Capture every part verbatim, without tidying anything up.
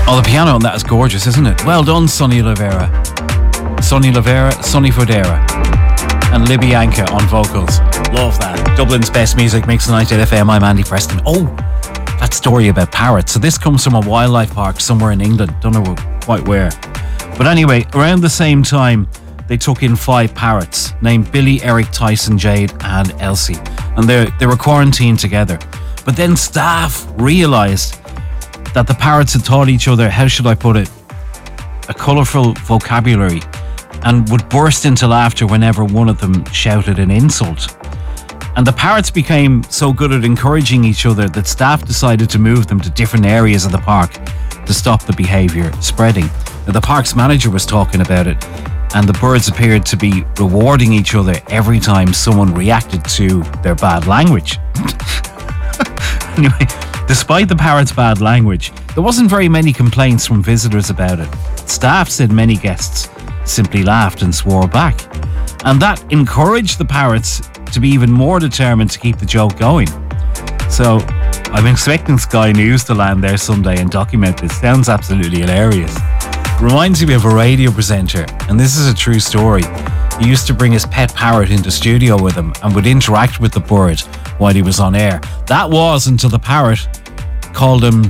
Oh, the piano on that is gorgeous, isn't it? Well done, Sonny Lavera. Sonny Lavera, Sonny Fodera. And Libby Anka on vocals. Love that. Dublin's best music, Mix ninety-eight F M. I'm Andy Preston. Oh, that story about parrots. So this comes from a wildlife park somewhere in England. Don't know quite where. But anyway, around the same time, they took in five parrots named Billy, Eric, Tyson, Jade and Elsie. And they they were quarantined together. But then staff realised that the parrots had taught each other, how should I put it, a colourful vocabulary, and would burst into laughter whenever one of them shouted an insult. And the parrots became so good at encouraging each other that staff decided to move them to different areas of the park to stop the behaviour spreading. Now, the park's manager was talking about it, and the birds appeared to be rewarding each other every time someone reacted to their bad language. Anyway, despite the parrot's bad language, there wasn't very many complaints from visitors about it. Staff said many guests simply laughed and swore back. And that encouraged the parrots to be even more determined to keep the joke going. So, I'm expecting Sky News to land there someday and document this. Sounds absolutely hilarious. Reminds me of a radio presenter, and this is a true story. He used to bring his pet parrot into studio with him and would interact with the bird while he was on air. That was until the parrot called him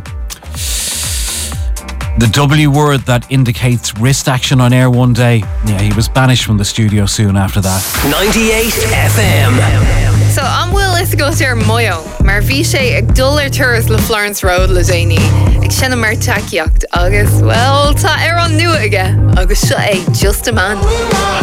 the W word that indicates wrist action on air one day. Yeah, he was banished from the studio soon after that. ninety-eight F M. So am bhfuil is go ar moyo, mar bhí sé ag dul ar turas le Florence Road le déanaí, ag sinna mar takeíocht agus, well, tá ar an nua aige, agus seo é Just a Man.